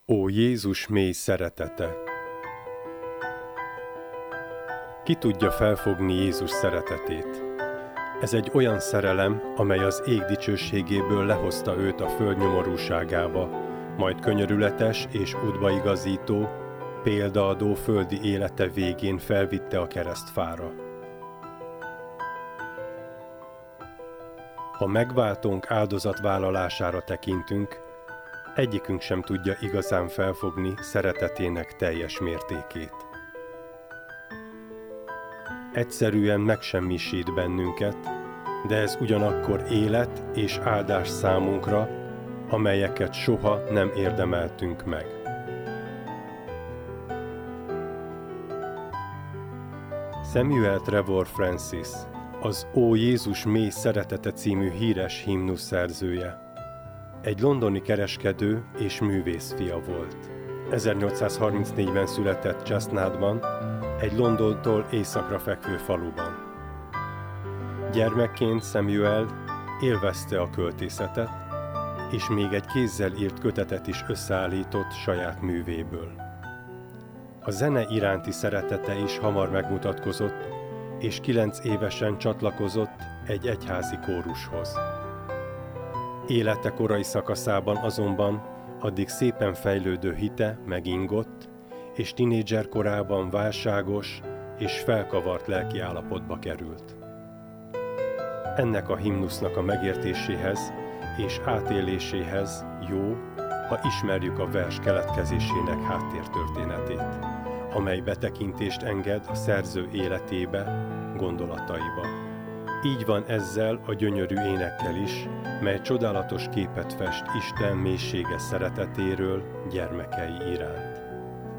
Ó Jézus mély szeretete! Ki tudja felfogni Jézus szeretetét? Ez egy olyan szerelem, amely az ég dicsőségéből lehozta őt a föld nyomorúságába, majd könyörületes és útbaigazító, példaadó földi élete végén felvitte a keresztfára. Ha megváltónk áldozatvállalására tekintünk, egyikünk sem tudja igazán felfogni szeretetének teljes mértékét. Egyszerűen megsemmisít bennünket, de ez ugyanakkor élet és áldás számunkra, amelyeket soha nem érdemeltünk meg. Samuel Trevor Francis, az Ó Jézus mély szeretete című híres himnusz szerzője. Egy londoni kereskedő és művész fia volt. 1834-ben született Chestnutban, egy Londontól északra fekvő faluban. Gyermekként Samuel élvezte a költészetet, és még egy kézzel írt kötetet is összeállított saját művéből. A zene iránti szeretete is hamar megmutatkozott, és 9 évesen csatlakozott egy egyházi kórushoz. Élete korai szakaszában azonban addig szépen fejlődő hite megingott, és tinédzser korában válságos és felkavart lelkiállapotba került. Ennek a himnusznak a megértéséhez és átéléséhez jó, ha ismerjük a vers keletkezésének háttértörténetét, amely betekintést enged a szerző életébe, gondolataiba. Így van ezzel a gyönyörű énekkel is, mely csodálatos képet fest Isten mélységes szeretetéről gyermekei iránt.